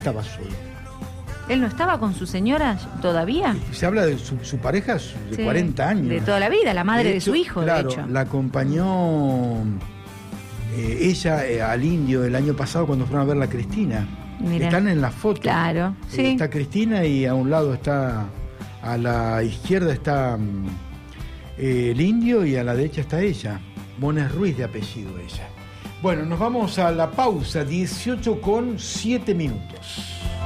estaba solo. ¿Él no estaba con su señora todavía? Se habla de su pareja de 40 años. De toda la vida, la madre de su hijo, claro, de hecho. La acompañó ella al Indio el año pasado cuando fueron a ver a Cristina. Mirá. Están en la foto. Claro, sí. Está Cristina y a un lado está, a la izquierda está el Indio y a la derecha está ella. Bones Ruiz de apellido ella. Bueno, nos vamos a la pausa, 18:07.